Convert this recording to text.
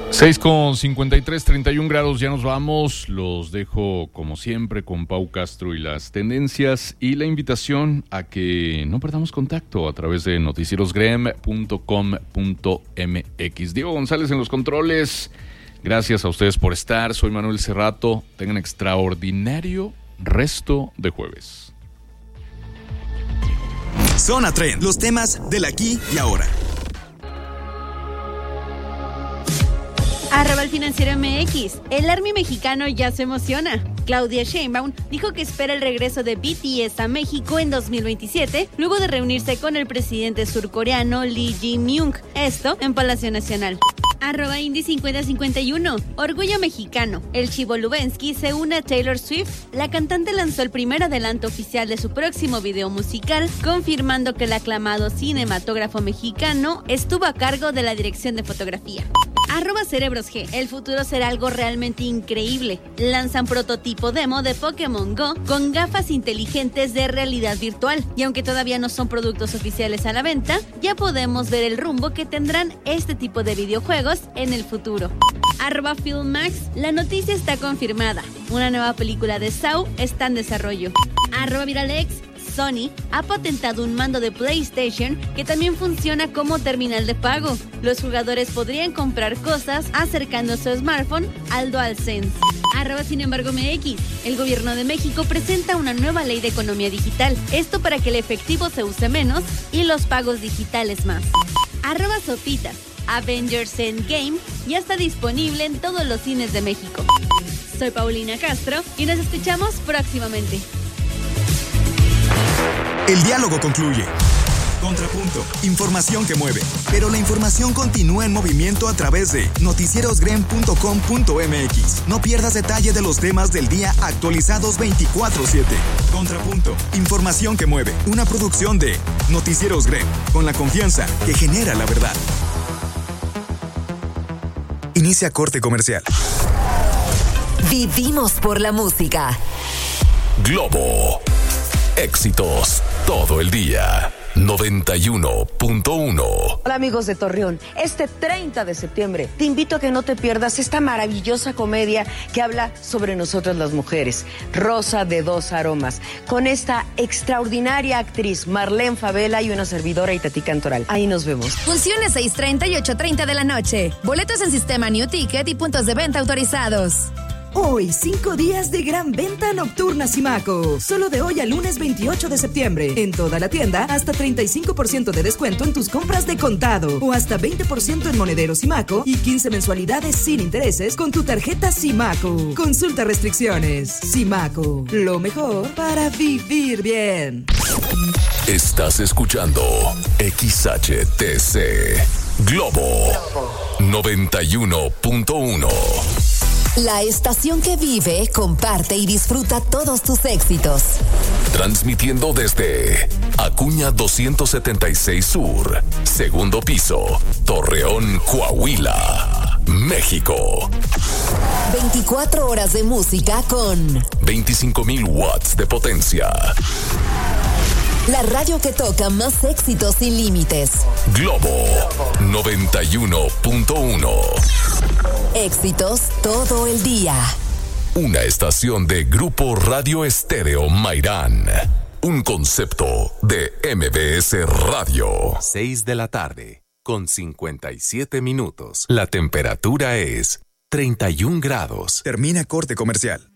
6:53, 31 grados, ya nos vamos. Los dejo como siempre con Pau Castro y las tendencias y la invitación a que no perdamos contacto a través de noticierosgrem.com.mx. Diego González en los controles. Gracias a ustedes por estar. Soy Manuel Cerrato. Tengan extraordinario resto de jueves. Zona Trend, los temas del aquí y ahora. @ el Financiero MX. El Army mexicano ya se emociona. Claudia Sheinbaum dijo que espera el regreso de BTS a México en 2027, luego de reunirse con el presidente surcoreano Lee Jae-myung. Esto en Palacio Nacional. @ Indy 5051. Orgullo mexicano. El Chivo Lubensky se une a Taylor Swift. La cantante lanzó el primer adelanto oficial de su próximo video musical, confirmando que el aclamado cinematógrafo mexicano estuvo a cargo de la dirección de fotografía. @Cerebros G. El futuro será algo realmente increíble. Lanzan prototipo demo de Pokémon Go con gafas inteligentes de realidad virtual. Y aunque todavía no son productos oficiales a la venta, ya podemos ver el rumbo que tendrán este tipo de videojuegos en el futuro. @Filmax. La noticia está confirmada. Una nueva película de Saw está en desarrollo. @Viralex. Sony ha patentado un mando de PlayStation que también funciona como terminal de pago. Los jugadores podrían comprar cosas acercando su smartphone al DualSense. Sin embargo MX. El gobierno de México presenta una nueva ley de economía digital. Esto para que el efectivo se use menos y los pagos digitales más. @Sopitas. Avengers Endgame ya está disponible en todos los cines de México. Soy Paulina Castro y nos escuchamos próximamente. El diálogo concluye. Contrapunto, información que mueve. Pero la información continúa en movimiento a través de noticierosgrem.com.mx. No pierdas detalle de los temas del día actualizados 24/7. Contrapunto, información que mueve. Una producción de Noticieros Grem, con la confianza que genera la verdad. Inicia corte comercial. Vivimos por la música. Globo. Éxitos todo el día. 91.1. Hola amigos de Torreón, este 30 de septiembre te invito a que no te pierdas esta maravillosa comedia que habla sobre nosotras las mujeres, Rosa de dos aromas, con esta extraordinaria actriz Marlene Favela y una servidora Itatí Cantoral. Ahí nos vemos. Funciones 6:30 y 8:30 de la noche. Boletos en sistema New Ticket y puntos de venta autorizados. Hoy, 5 días de gran venta nocturna Simaco. Solo de hoy al lunes 28 de septiembre. En toda la tienda, hasta 35% de descuento en tus compras de contado. O hasta 20% en monedero Simaco y 15 mensualidades sin intereses con tu tarjeta Simaco. Consulta restricciones. Simaco, lo mejor para vivir bien. Estás escuchando XHTC Globo 91.1. La estación que vive, comparte y disfruta todos tus éxitos. Transmitiendo desde Acuña 276 Sur, segundo piso, Torreón, Coahuila, México. 24 horas de música con 25,000 watts de potencia. La radio que toca más éxitos sin límites. Globo 91.1. Éxitos todo el día. Una estación de Grupo Radio Estéreo Mairán. Un concepto de MBS Radio. 6 de la tarde, con 57 minutos. La temperatura es 31 grados. Termina corte comercial.